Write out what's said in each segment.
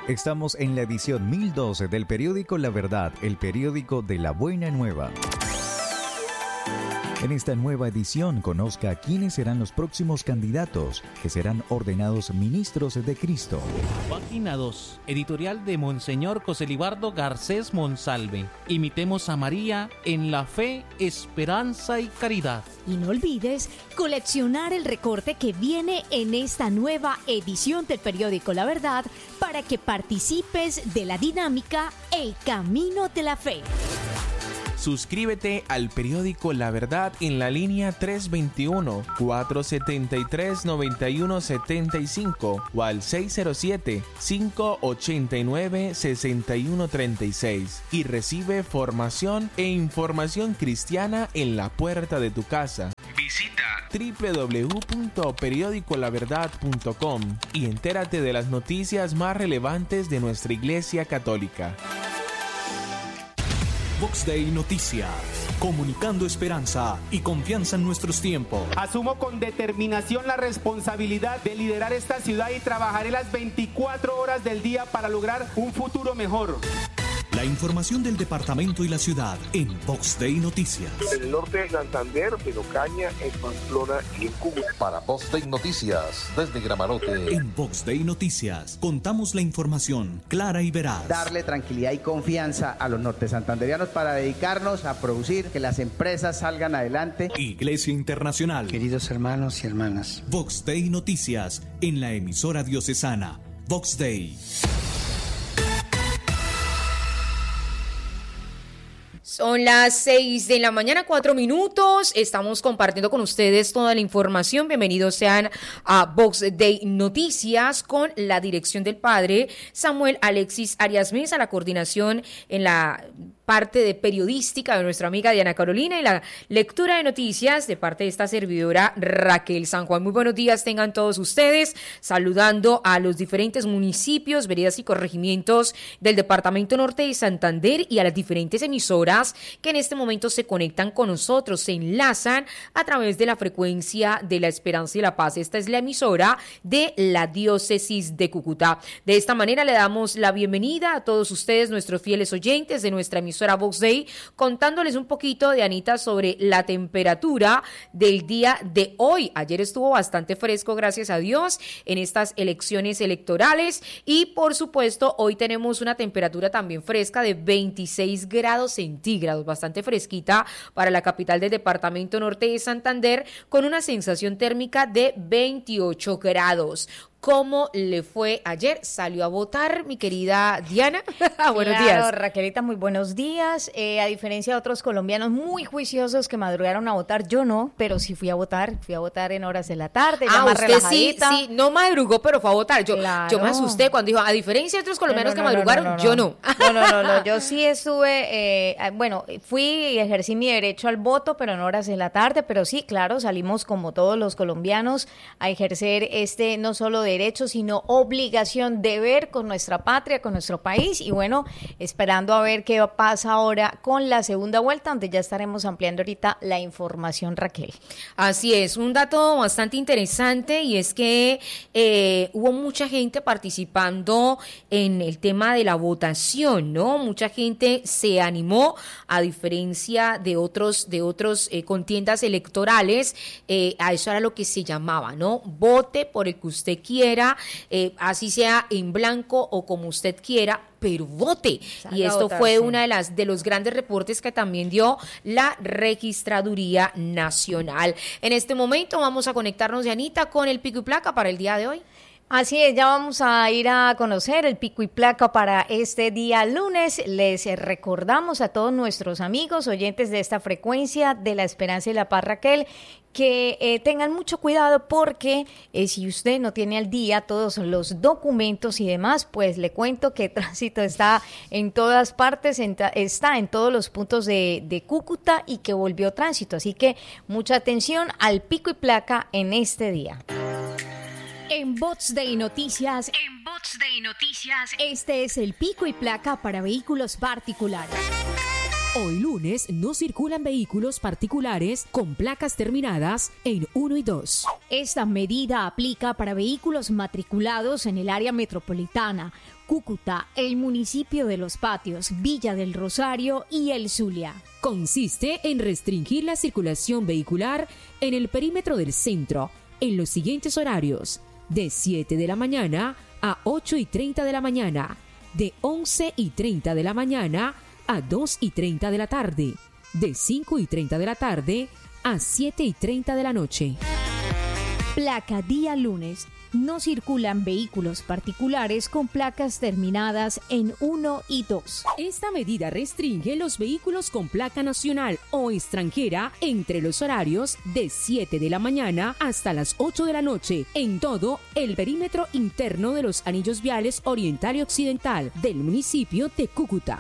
Estamos en la edición 1012 del periódico La Verdad, el periódico de la buena nueva. En esta nueva edición conozca quiénes serán los próximos candidatos que serán ordenados ministros de Cristo. Página 2, editorial de Monseñor José-Libardo Garcés Monsalve. Imitemos a María en la fe, esperanza y caridad. Y no olvides coleccionar el recorte que viene en esta nueva edición del periódico La Verdad para que participes de la dinámica El Camino de la Fe. Suscríbete al periódico La Verdad en la línea 321-473-9175 o al 607-589-6136 y recibe formación e información cristiana en la puerta de tu casa. Visita www.periodicolaverdad.com y entérate de las noticias más relevantes de nuestra Iglesia Católica. Vox Day Noticias, comunicando esperanza y confianza en nuestros tiempos. Asumo con determinación la responsabilidad de liderar esta ciudad y trabajaré las 24 horas del día para lograr un futuro mejor. La información del departamento y la ciudad en Vox Day Noticias. En el norte de Santander, en Ocaña, en Pamplona y en Cúcuta. Para Vox Day Noticias, desde Gramarote. En Vox Day Noticias, contamos la información clara y veraz. Darle tranquilidad y confianza a los norte santanderianos para dedicarnos a producir, que las empresas salgan adelante. Iglesia Internacional. Queridos hermanos y hermanas. Vox Day Noticias, en la emisora diocesana. Vox Day. Son las 6 de la mañana, 4 minutos. Estamos compartiendo con ustedes toda la información. Bienvenidos sean a Vox Day Noticias con la dirección del padre Samuel Alexis Arias Mesa, la coordinación en la parte de periodística de nuestra amiga Diana Carolina y la lectura de noticias de parte de esta servidora Raquel San Juan. Muy buenos días tengan todos ustedes, saludando a los diferentes municipios, veredas y corregimientos del departamento norte de Santander y a las diferentes emisoras que en este momento se conectan con nosotros, se enlazan a través de la frecuencia de la Esperanza y la Paz. Esta es la emisora de la diócesis de Cúcuta. De esta manera le damos la bienvenida a todos ustedes, nuestros fieles oyentes de nuestra emisora Vox Day, contándoles un poquito, de Anita, sobre la temperatura del día de hoy. Ayer estuvo bastante fresco, gracias a Dios, en estas elecciones electorales y por supuesto hoy tenemos una temperatura también fresca de 26 grados centígrados, bastante fresquita para la capital del departamento norte de Santander, con una sensación térmica de 28 grados. ¿Cómo le fue ayer? ¿Salió a votar, mi querida Diana? Buenos días. Raquelita, muy buenos días. A diferencia de otros colombianos muy juiciosos que madrugaron a votar, yo no, pero sí fui a votar en horas de la tarde, ya más usted relajadita. Sí, no madrugó, pero fue a votar. Yo me asusté cuando dijo, a diferencia de otros colombianos que madrugaron, yo no. No, yo sí estuve, fui y ejercí mi derecho al voto, pero en horas de la tarde, pero sí, claro, salimos como todos los colombianos a ejercer no solo derecho, sino obligación, deber con nuestra patria, con nuestro país, y bueno, esperando a ver qué pasa ahora con la segunda vuelta, donde ya estaremos ampliando ahorita la información, Raquel. Así es, un dato bastante interesante, y es que hubo mucha gente participando en el tema de la votación, ¿no? Mucha gente se animó, a diferencia de otros contiendas electorales, a eso era lo que se llamaba, ¿no? Vote por el que usted quiera, así sea en blanco o como usted quiera, pero vote. Y esto fue una de los grandes reportes que también dio la Registraduría Nacional. En este momento vamos a conectarnos, Dianita, con el pico y placa para el día de hoy. Así es, ya vamos a ir a conocer el pico y placa para este día lunes. Les recordamos a todos nuestros amigos oyentes de esta frecuencia de la Esperanza y la Paz, Raquel, que tengan mucho cuidado porque si usted no tiene al día todos los documentos y demás, pues le cuento que el tránsito está en todas partes, está en todos los puntos de Cúcuta y que volvió tránsito. Así que mucha atención al pico y placa en este día. En Vox Day Noticias, este es el pico y placa para vehículos particulares. Hoy lunes no circulan vehículos particulares con placas terminadas en 1 y 2. Esta medida aplica para vehículos matriculados en el área metropolitana, Cúcuta, el municipio de Los Patios, Villa del Rosario y El Zulia. Consiste en restringir la circulación vehicular en el perímetro del centro en los siguientes horarios: de 7 de la mañana a 8:30 de la mañana, de 11:30 de la mañana a 2:30 de la tarde, de 5:30 de la tarde a 7:30 de la noche. Placa día lunes. No circulan vehículos particulares con placas terminadas en 1 y 2. Esta medida restringe los vehículos con placa nacional o extranjera entre los horarios de 7 de la mañana hasta las 8 de la noche en todo el perímetro interno de los anillos viales oriental y occidental del municipio de Cúcuta.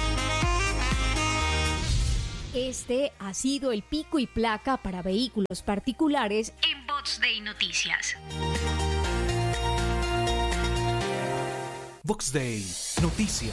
Este ha sido el pico y placa para vehículos particulares en Vox Day Noticias. Vox Day Noticias.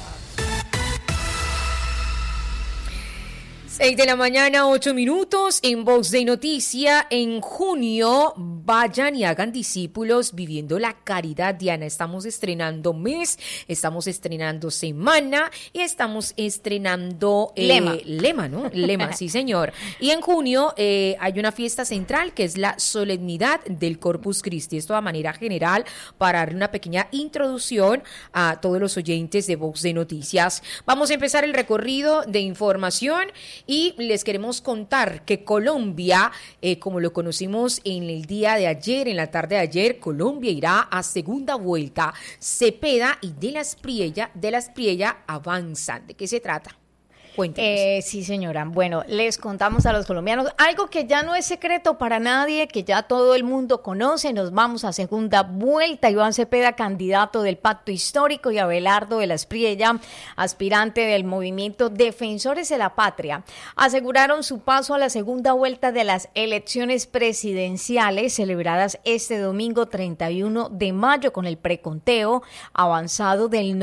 6 de la mañana, 8 minutos, en Vox de Noticia. En junio, vayan y hagan discípulos viviendo la caridad, Diana. Estamos estrenando mes, estamos estrenando semana y estamos estrenando lema, ¿no? Lema, sí, señor. Y en junio hay una fiesta central que es la solemnidad del Corpus Christi. Esto de manera general para darle una pequeña introducción a todos los oyentes de Vox de Noticias. Vamos a empezar el recorrido de información. Y les queremos contar que Colombia, como lo conocimos en el día de ayer, en la tarde de ayer, Colombia irá a segunda vuelta. Cepeda y de las Priella avanzan. ¿De qué se trata? Cuéntenos. Sí, señora. Bueno, les contamos a los colombianos algo que ya no es secreto para nadie, que ya todo el mundo conoce. Nos vamos a segunda vuelta. Iván Cepeda, candidato del Pacto Histórico, y Abelardo de las Priella, aspirante del movimiento Defensores de la Patria, aseguraron su paso a la segunda vuelta de las elecciones presidenciales celebradas este domingo 31 de mayo con el preconteo avanzado del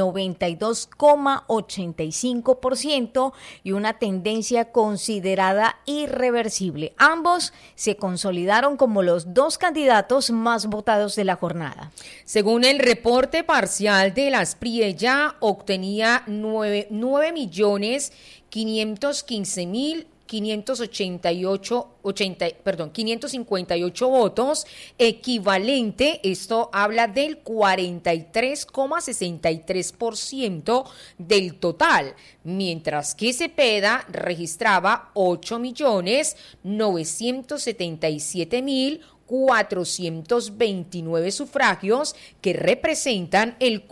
92,85%. Y una tendencia considerada irreversible. Ambos se consolidaron como los dos candidatos más votados de la jornada. Según el reporte parcial de las Priella, obtenía 558 votos, equivalente, esto habla del 43,63% del total, mientras que Cepeda registraba 8.977.429 sufragios, que representan el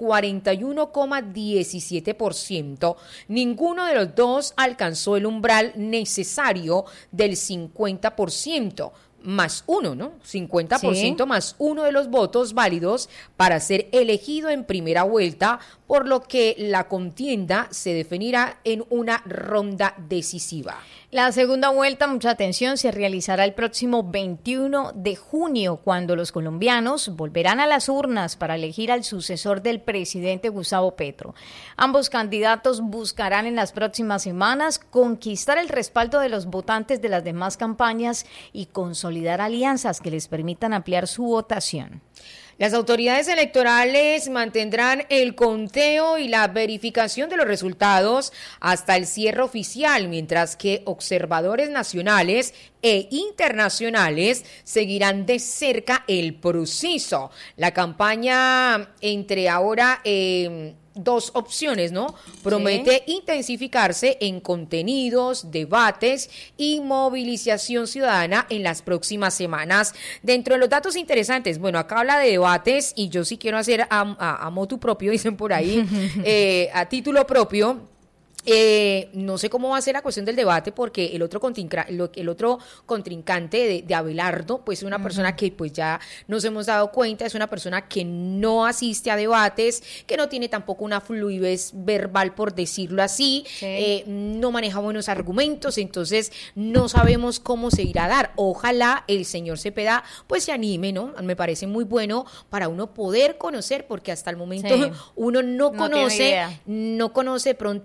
41,17%. Ninguno de los dos alcanzó el umbral necesario del 50%. Más uno, ¿no? 50% sí. Más uno de los votos válidos para ser elegido en primera vuelta, por lo que la contienda se definirá en una ronda decisiva. La segunda vuelta, mucha atención, se realizará el próximo 21 de junio, cuando los colombianos volverán a las urnas para elegir al sucesor del presidente Gustavo Petro. Ambos candidatos buscarán en las próximas semanas conquistar el respaldo de los votantes de las demás campañas y consolidar alianzas que les permitan ampliar su votación. Las autoridades electorales mantendrán el conteo y la verificación de los resultados hasta el cierre oficial, mientras que observadores nacionales e internacionales seguirán de cerca el proceso. La campaña entre ahora dos opciones, ¿no? Promete intensificarse en contenidos, debates y movilización ciudadana en las próximas semanas. Dentro de los datos interesantes, bueno, acá habla de debates y yo sí quiero hacer a motu propio, dicen por ahí, a título propio. No sé cómo va a ser la cuestión del debate, porque el otro contrincante de Abelardo, pues es una persona que pues ya nos hemos dado cuenta, es una persona que no asiste a debates, que no tiene tampoco una fluidez verbal, por decirlo así, no maneja buenos argumentos, entonces no sabemos cómo se irá a dar. Ojalá el señor Cepeda pues se anime, ¿no? Me parece muy bueno para uno poder conocer, porque hasta el momento uno no conoce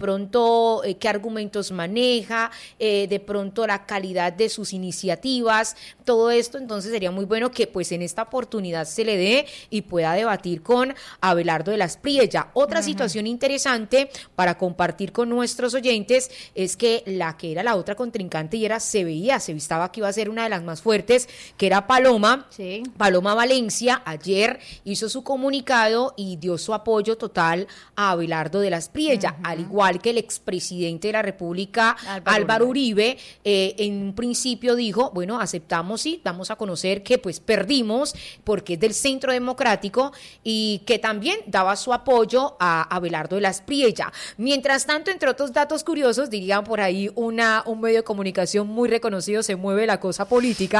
pronto qué argumentos maneja, de pronto la calidad de sus iniciativas, todo esto. Entonces sería muy bueno que pues en esta oportunidad se le dé y pueda debatir con Abelardo de la Espriella. Otra situación interesante para compartir con nuestros oyentes es que la que era la otra contrincante y se vistaba que iba a ser una de las más fuertes, que era Paloma Valencia, ayer hizo su comunicado y dio su apoyo total a Abelardo de la Espriella, al igual que el expresidente de la República, Álvaro Uribe. En un principio dijo, bueno, aceptamos y damos a conocer que pues perdimos porque es del Centro Democrático, y que también daba su apoyo a Abelardo de la Espriella. Mientras tanto, entre otros datos curiosos, dirían por ahí un medio de comunicación muy reconocido, se mueve la cosa política.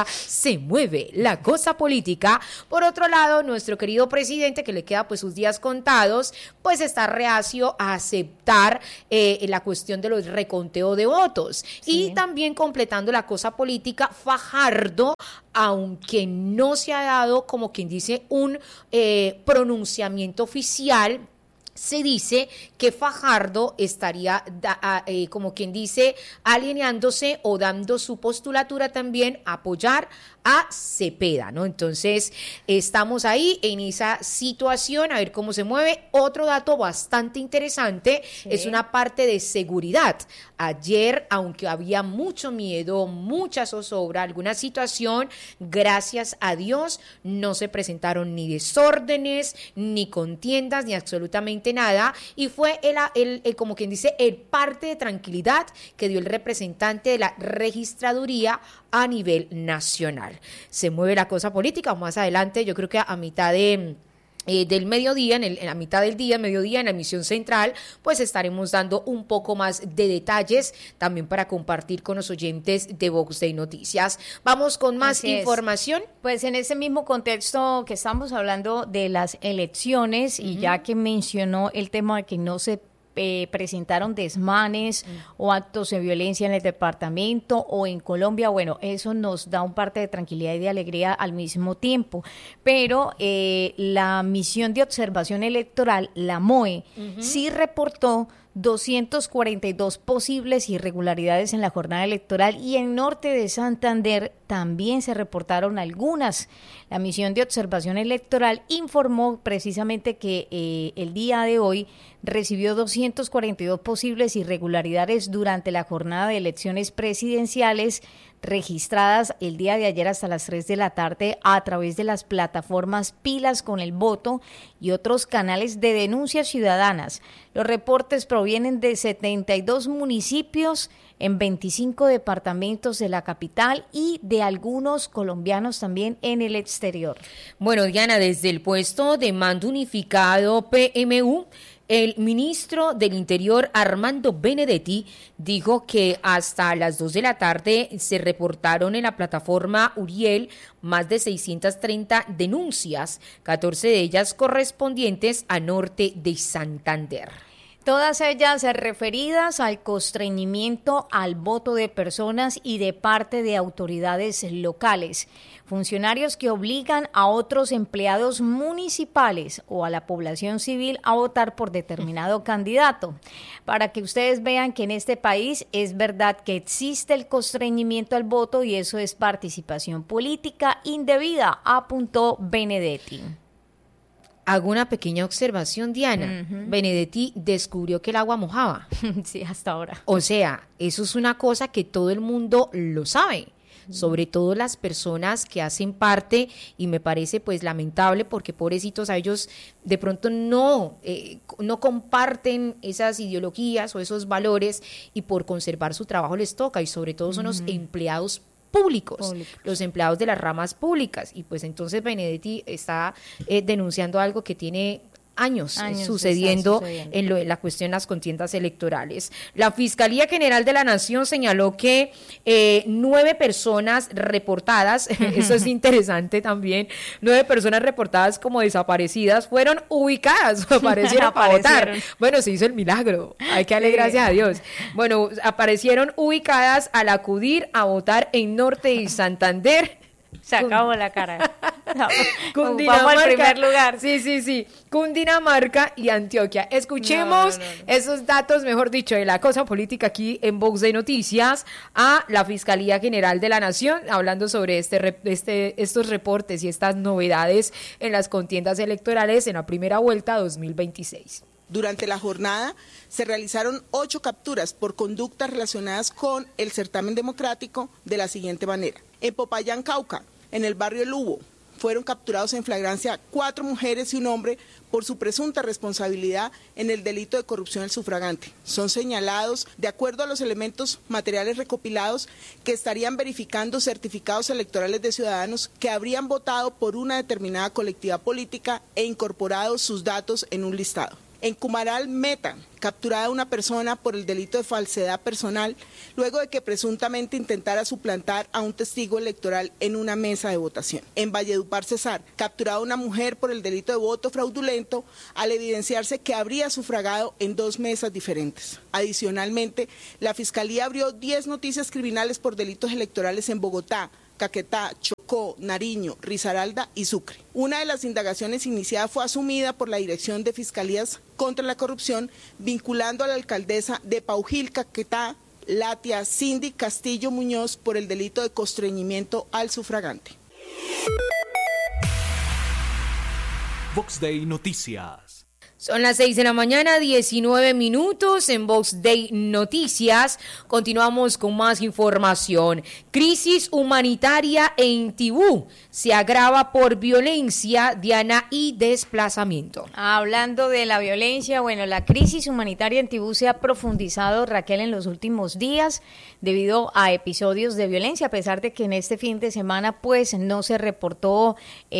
Por otro lado, nuestro querido presidente, que le queda pues sus días contados, pues está reacio a aceptar la cuestión de los reconteo de votos. Y también completando la cosa política, Fajardo, aunque no se ha dado, como quien dice, un pronunciamiento oficial, se dice que Fajardo estaría, como quien dice, alineándose o dando su postulatura también a apoyar a Cepeda, ¿no? Entonces, estamos ahí en esa situación, a ver cómo se mueve. Otro dato bastante interesante es una parte de seguridad. Ayer, aunque había mucho miedo, mucha zozobra, alguna situación, gracias a Dios, no se presentaron ni desórdenes, ni contiendas, ni absolutamente nada, y fue como quien dice, el parte de tranquilidad que dio el representante de la registraduría a nivel nacional. Se mueve la cosa política. Más adelante, yo creo que a mitad del mediodía, en la mitad del día, mediodía, en la emisión central, pues estaremos dando un poco más de detalles también para compartir con los oyentes de Vox Day Noticias. Vamos con más información. Pues en ese mismo contexto que estamos hablando de las elecciones, y ya que mencionó el tema de que no se presentaron desmanes o actos de violencia en el departamento o en Colombia, bueno, eso nos da un parte de tranquilidad y de alegría al mismo tiempo, pero la misión de observación electoral, la MOE, sí reportó 242 posibles irregularidades en la jornada electoral, y en norte de Santander también se reportaron algunas. La misión de observación electoral informó precisamente que el día de hoy recibió 242 posibles irregularidades durante la jornada de elecciones presidenciales registradas el día de ayer hasta las 3 de la tarde a través de las plataformas Pilas con el Voto y otros canales de denuncias ciudadanas. Los reportes provienen de 72 municipios en 25 departamentos de la capital y de algunos colombianos también en el exterior. Bueno, Diana, desde el puesto de mando unificado PMU, el ministro del Interior, Armando Benedetti, dijo que hasta las 2 de la tarde se reportaron en la plataforma Uriel más de 630 denuncias, 14 de ellas correspondientes a norte de Santander. Todas ellas referidas al constreñimiento al voto de personas y de parte de autoridades locales, funcionarios que obligan a otros empleados municipales o a la población civil a votar por determinado candidato. Para que ustedes vean que en este país es verdad que existe el constreñimiento al voto y eso es participación política indebida, apuntó Benedetti. Hago una pequeña observación, Diana. Benedetti descubrió que el agua mojaba. Sí, hasta ahora. O sea, eso es una cosa que todo el mundo lo sabe, sobre todo las personas que hacen parte, y me parece pues lamentable porque pobrecitos a ellos de pronto no comparten esas ideologías o esos valores, y por conservar su trabajo les toca, y sobre todo son los empleados públicos, los empleados de las ramas públicas, y pues entonces Benedetti está denunciando algo que tiene años sucediendo en la cuestión de las contiendas electorales. La Fiscalía General de la Nación señaló que 9 personas reportadas, eso es interesante también, 9 personas reportadas como desaparecidas fueron ubicadas, aparecieron para votar. Bueno, se hizo el milagro, hay que darle gracias a Dios. Bueno, aparecieron ubicadas al acudir a votar en Norte y Santander. Sacamos la cara. Cundinamarca. Vamos al primer lugar. Sí. Cundinamarca y Antioquia. Escuchemos esos datos, mejor dicho, de la cosa política aquí en Vox de Noticias a la Fiscalía General de la Nación, hablando sobre estos reportes y estas novedades en las contiendas electorales en la primera vuelta 2026. Durante la jornada se realizaron 8 capturas por conductas relacionadas con el certamen democrático de la siguiente manera. En Popayán, Cauca, en el barrio El Hubo, fueron capturados en flagrancia 4 mujeres y un hombre por su presunta responsabilidad en el delito de corrupción del sufragante. Son señalados, de acuerdo a los elementos materiales recopilados, que estarían verificando certificados electorales de ciudadanos que habrían votado por una determinada colectividad política e incorporado sus datos en un listado. En Cumaral, Meta, capturada una persona por el delito de falsedad personal, luego de que presuntamente intentara suplantar a un testigo electoral en una mesa de votación. En Valledupar, Cesar, capturada una mujer por el delito de voto fraudulento, al evidenciarse que habría sufragado en 2 mesas diferentes. Adicionalmente, la Fiscalía abrió 10 noticias criminales por delitos electorales en Bogotá, Caquetá, Chocó, Nariño, Risaralda y Sucre. Una de las indagaciones iniciadas fue asumida por la Dirección de Fiscalías contra la Corrupción, vinculando a la alcaldesa de Paujil, Caquetá, Latia Cindy Castillo Muñoz, por el delito de constreñimiento al sufragante. Vox Day Noticias. Son las 6 de la mañana, 19 minutos en Vox Day Noticias. Continuamos con más información. Crisis humanitaria en Tibú se agrava por violencia, Diana, y desplazamiento. Hablando de la violencia, bueno, la crisis humanitaria en Tibú se ha profundizado, Raquel, en los últimos días debido a episodios de violencia, a pesar de que en este fin de semana pues no se reportó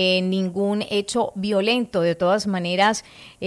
ningún hecho violento. De todas maneras,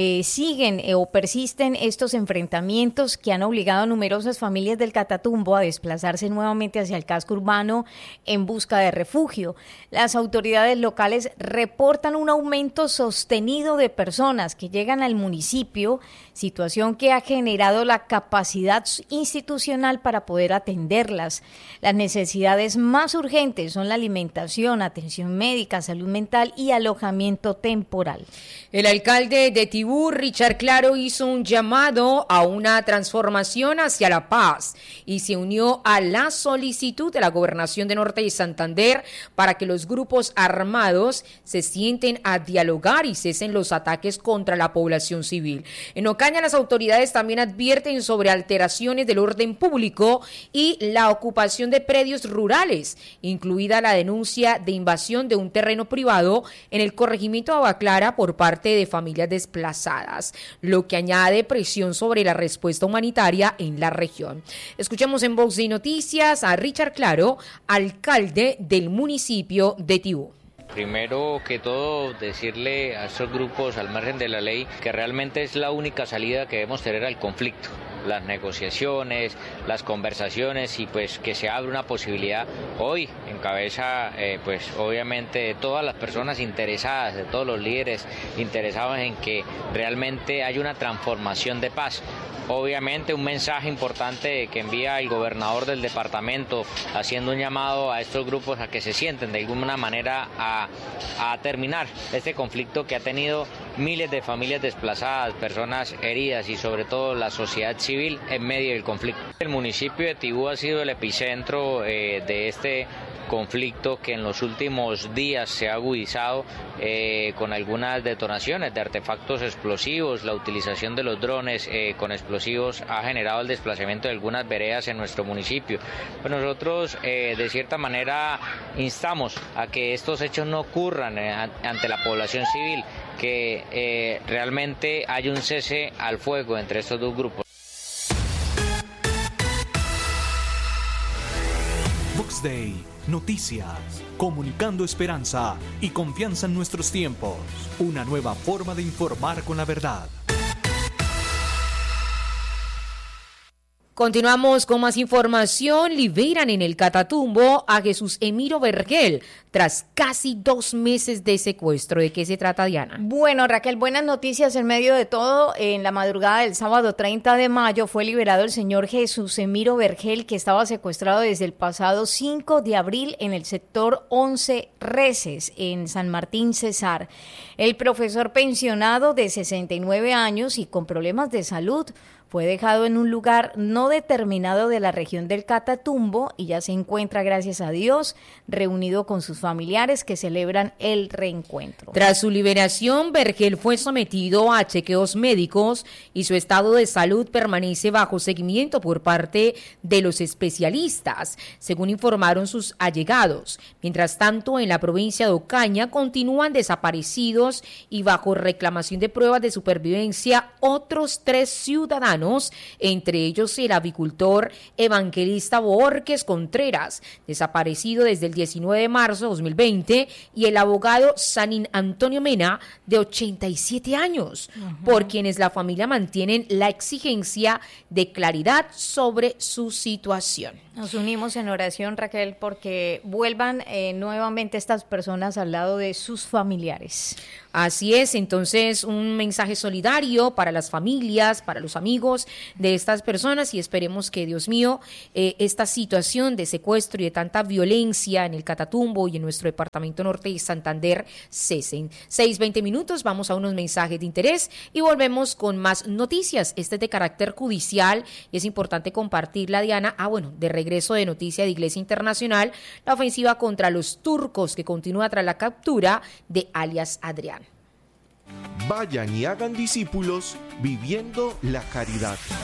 siguen o persisten estos enfrentamientos que han obligado a numerosas familias del Catatumbo a desplazarse nuevamente hacia el casco urbano en busca de refugio. Las autoridades locales reportan un aumento sostenido de personas que llegan al municipio, situación que ha generado la capacidad institucional para poder atenderlas. Las necesidades más urgentes son la alimentación, atención médica, salud mental y alojamiento temporal. El alcalde de Tibú, Richard Claro, hizo un llamado a una transformación hacia la paz y se unió a la solicitud de la Gobernación de Norte y Santander para que los grupos armados se sienten a dialogar y cesen los ataques contra la población civil. En Ocaña, las autoridades también advierten sobre alteraciones del orden público y la ocupación de predios rurales, incluida la denuncia de invasión de un terreno privado en el corregimiento de Abaclara por parte de familias desplazadas, lo que añade presión sobre la respuesta humanitaria en la región. Escuchamos en Vox de Noticias a Richard Claro, alcalde del municipio de Tibú. Primero que todo, decirle a estos grupos al margen de la ley que realmente es la única salida que debemos tener al conflicto. Las negociaciones, las conversaciones y pues que se abre una posibilidad hoy en cabeza pues obviamente de todas las personas interesadas, de todos los líderes interesados en que realmente haya una transformación de paz. Obviamente un mensaje importante que envía el gobernador del departamento haciendo un llamado a estos grupos a que se sienten de alguna manera a terminar este conflicto que ha tenido miles de familias desplazadas, personas heridas y sobre todo la sociedad civil en medio del conflicto. El municipio de Tibú ha sido el epicentro de este conflicto que en los últimos días se ha agudizado con algunas detonaciones de artefactos explosivos. La utilización de los drones con explosivos ha generado el desplazamiento de algunas veredas en nuestro municipio. Pues nosotros de cierta manera instamos a que estos hechos no ocurran ante la población civil, que realmente haya un cese al fuego entre estos dos grupos. Vox Day Noticias, comunicando esperanza y confianza en nuestros tiempos. Una nueva forma de informar con la verdad. Continuamos con más información. Liberan en el Catatumbo a Jesús Emiro Vergel tras casi 2 meses de secuestro. ¿De qué se trata, Diana? Bueno, Raquel, buenas noticias en medio de todo. En la madrugada del sábado 30 de mayo fue liberado el señor Jesús Emiro Vergel, que estaba secuestrado desde el pasado 5 de abril en el sector 11 Reces, en San Martín Cesar. El profesor pensionado de 69 años y con problemas de salud fue dejado en un lugar no determinado de la región del Catatumbo y ya se encuentra, gracias a Dios, reunido con sus familiares que celebran el reencuentro. Tras su liberación, Vergel fue sometido a chequeos médicos y su estado de salud permanece bajo seguimiento por parte de los especialistas, según informaron sus allegados. Mientras tanto, en la provincia de Ocaña continúan desaparecidos y bajo reclamación de pruebas de supervivencia otros 3 ciudadanos, entre ellos el avicultor Evangelista Borges Contreras, desaparecido desde el 19 de marzo de 2020, y el abogado Sanín Antonio Mena, de 87 años, por quienes la familia mantienen la exigencia de claridad sobre su situación. Nos unimos en oración, Raquel, porque vuelvan nuevamente estas personas al lado de sus familiares. Así es, entonces un mensaje solidario para las familias, para los amigos de estas personas, y esperemos que, Dios mío, esta situación de secuestro y de tanta violencia en el Catatumbo y en nuestro departamento norte de Santander cesen. 6:20 minutos, vamos a unos mensajes de interés y volvemos con más noticias. Este es de carácter judicial y es importante compartirla, Diana. De regreso de noticia de Iglesia Internacional, la ofensiva contra los turcos que continúa tras la captura de alias Adrián. Vayan y hagan discípulos viviendo la caridad.